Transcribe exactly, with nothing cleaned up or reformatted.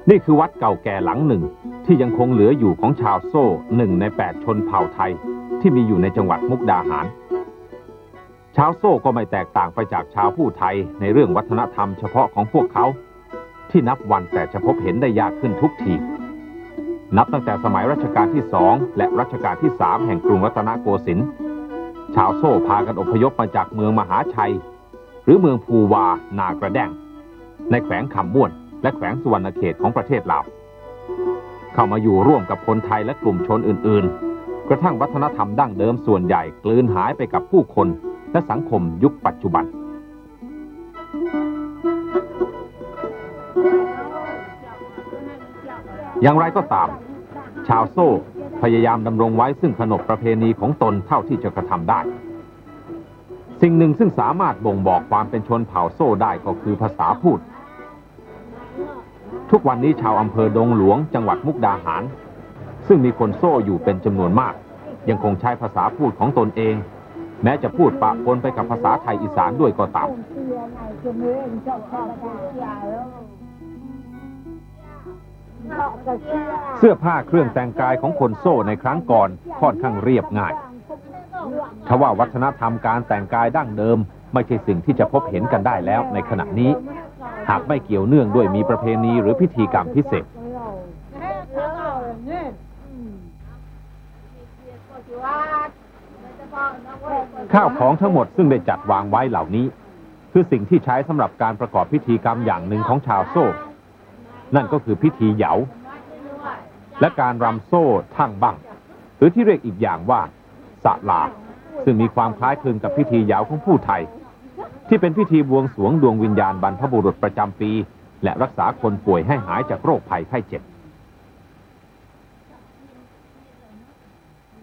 นี่คือวัดเก่าแก่หลังหนึ่งที่ยังคงเหลืออยู่ของชาวโซ่หนึ่งในแปดชนเผ่าไทยที่มีอยู่ในจังหวัดมุกดาหารชาวโซ่ก็ไม่แตกต่างไปจากชาวผู้ไทยในเรื่องวัฒนธรรมเฉพาะของพวกเขาที่นับวันแต่จะพบเห็นได้ยากขึ้นทุกทีนับตั้งแต่สมัยรัชกาลที่สองและรัชกาลที่สามแห่งกรุงรัตนโกสินทร์ชาวโซ่พากันอพยพมาจากเมืองมหาชัยหรือเมืองภูวานากระแด้งในแขวงคำม่วนและแขวงสุวรรณเขตของประเทศลาวเข้ามาอยู่ร่วมกับคนไทยและกลุ่มชนอื่นๆกระทั่งวัฒนธรรมดั้งเดิมส่วนใหญ่กลืนหายไปกับผู้คนและสังคมยุคปัจจุบันอย่างไรก็ตามชาวโซ่พยายามดำรงไว้ซึ่งขนบประเพณีของตนเท่าที่จะกระทำได้สิ่งหนึ่งซึ่งสามารถบ่งบอกความเป็นชนเผ่าโซ่ได้ก็คือภาษาพูดทุกวันนี้ชาวอำเภอดงหลวงจังหวัดมุกดาหารซึ่งมีคนโซ่อยู่เป็นจำนวนมากยังคงใช้ภาษาพูดของตนเองแม้จะพูดปะปนไปกับภาษาไทยอีสานด้วยก็ตามเสื้อผ้าเครื่องแต่งกายของคนโซ่ในครั้งก่อนค่อนข้างเรียบง่ายทว่าวัฒนธรรมการแต่งกายดั้งเดิมไม่ใช่สิ่งที่จะพบเห็นกันได้แล้วในขณะนี้หากไม่เกี่ยวเนื่องด้วยมีประเพณีหรือพิธีกรรมพิเศษข้าวของทั้งหมดซึ่งได้จัดวางไว้เหล่านี้คือสิ่งที่ใช้สำหรับการประกอบพิธีกรรมอย่างหนึ่งของชาวโซ่นั่นก็คือพิธีเหยาและการรำโซ่ทั่งบังหรือที่เรียกอีกอย่างว่าสะลาซึ่งมีความคล้ายคลึงกับพิธีเหยาของผู้ไทยที่เป็นพิธีบวงสรวงดวงวิญญาณบรรพบุรุษประจำปีและรักษาคนป่วยให้หายจากโรคภัยไข้เจ็บ